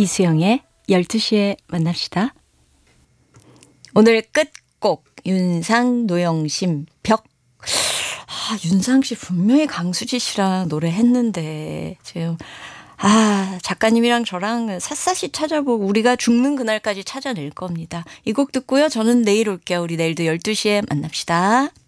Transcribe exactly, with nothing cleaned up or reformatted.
이수영의 열두 시에 만납시다. 오늘 끝곡 윤상, 노영심, 벽. 아, 윤상 씨 분명히 강수지 씨랑 노래했는데 지금 아 작가님이랑 저랑 샅샅이 찾아보고 우리가 죽는 그날까지 찾아낼 겁니다. 이 곡 듣고요. 저는 내일 올게요. 우리 내일도 열두 시에 만납시다.